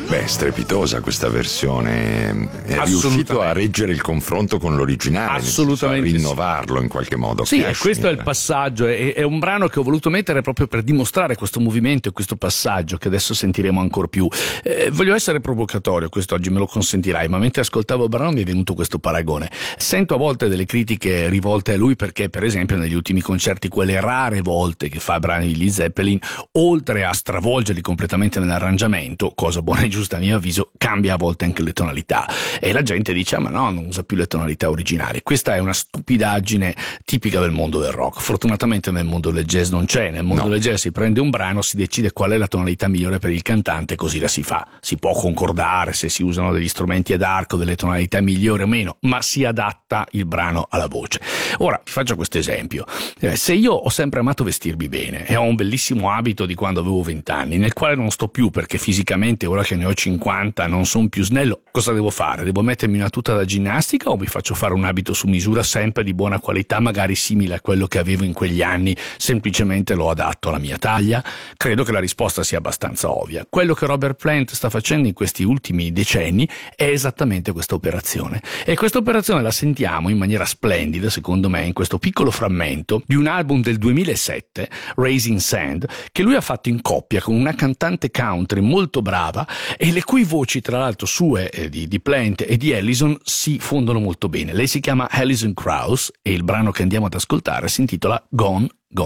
Beh, strepitosa questa versione. È riuscito a reggere il confronto con l'originale, assolutamente, a rinnovarlo in qualche modo. Sì, e questo è il passaggio, è un brano che ho voluto mettere proprio per dimostrare questo movimento e questo passaggio che adesso sentiremo ancora più. Voglio essere provocatorio, quest'oggi me lo consentirai, ma mentre ascoltavo il brano mi è venuto questo paragone. Sento a volte delle critiche rivolte a lui perché, per esempio, negli ultimi concerti, quelle rare volte che fa brani di Led Zeppelin, oltre a stravolgerli completamente nell'arrangiamento, cosa buona e giusta a mio avviso, cambia a volte anche le tonalità e la gente dice ma no, non usa più le tonalità originali. Questa è una stupidaggine tipica del mondo del rock. Fortunatamente nel mondo del jazz non c'è. Nel mondo del jazz si prende un brano, si decide qual è la tonalità migliore per il cantante e così la si fa. Si può concordare se si usano degli strumenti ad arco, delle tonalità migliori o meno, ma si adatta il brano alla voce. Ora ti faccio questo esempio. Se io ho sempre amato vestirmi bene e ho un bellissimo abito di quando avevo 20 anni, nel quale non sto più perché fisicamente ora che ne ho 50 non sono più snello, cosa devo fare? Devo mettermi una tuta da ginnastica o mi faccio fare un abito su misura sempre di buona qualità, magari simile a quello che avevo in quegli anni, semplicemente lo adatto alla mia taglia? Credo che la risposta sia abbastanza ovvia. Quello che Robert Plant sta facendo in questi ultimi decenni è esattamente questa operazione, e questa operazione la sentiamo in maniera splendida, secondo me, in questo piccolo frammento di un album del 2007, Raising Sand, che lui ha fatto in coppia con una cantante country molto brava e le cui voci, tra l'altro sue, di Plant e di Allison, si fondono molto bene. Lei si chiama Alison Krauss e il brano che andiamo ad ascoltare si intitola Gone, Gone.